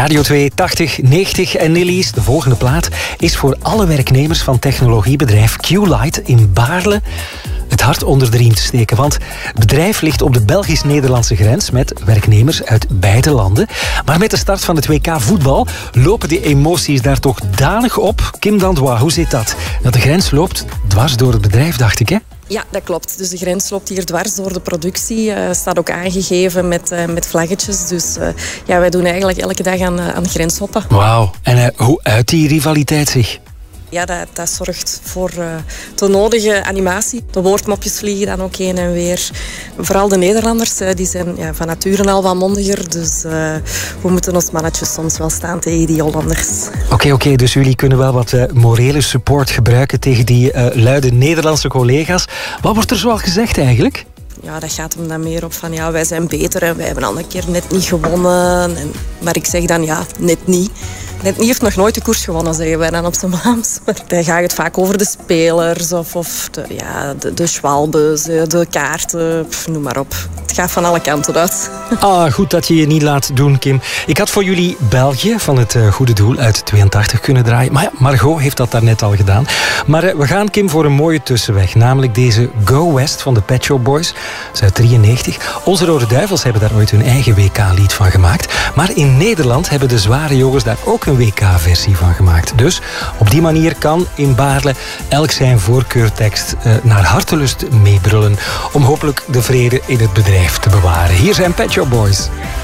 Radio 2, 80, 90 en Nillies. De volgende plaat is voor alle werknemers van technologiebedrijf Q-Lite in Baarle het hart onder de riem te steken. Want het bedrijf ligt op de Belgisch-Nederlandse grens met werknemers uit beide landen. Maar met de start van het WK voetbal lopen die emoties daar toch danig op. Kim Dandois, hoe zit dat? Dat de grens loopt dwars door het bedrijf, dacht ik, hè? Ja, dat klopt. Dus de grens loopt hier dwars door de productie. Staat ook aangegeven met vlaggetjes. Dus wij doen eigenlijk elke dag aan grenshoppen. Wauw. En hoe uit die rivaliteit zich? Ja, dat zorgt voor de nodige animatie. De woordmopjes vliegen dan ook heen en weer. Vooral de Nederlanders, die zijn van nature al wat mondiger. Dus we moeten ons mannetjes soms wel staan tegen die Hollanders. Oké, dus jullie kunnen wel wat morele support gebruiken tegen die luide Nederlandse collega's. Wat wordt er zoal gezegd eigenlijk? Ja, dat gaat hem dan meer op van wij zijn beter en wij hebben al een keer net niet gewonnen. Maar ik zeg dan net niet. Net niet heeft nog nooit de koers gewonnen, zeggen wij dan op zijn Vlaams. Maar dan gaat het vaak over de spelers of de schwalbes, de kaarten, noem maar op. Het gaat van alle kanten uit. Goed dat je je niet laat doen, Kim. Ik had voor jullie België van het Goede Doel uit 82 kunnen draaien. Maar ja, Margot heeft dat daarnet al gedaan. Maar we gaan, Kim, voor een mooie tussenweg. Namelijk deze Go West van de Pet Shop Boys. Dat is uit 93. Onze Rode Duivels hebben daar ooit hun eigen WK-lied van gemaakt. Maar in Nederland hebben de Zware Jongens daar ook een WK-versie van gemaakt. Dus op die manier kan in Baarle elk zijn voorkeurtekst naar hartelust meebrullen om hopelijk de vrede in het bedrijf te bewaren. Hier zijn Pet Shop Boys.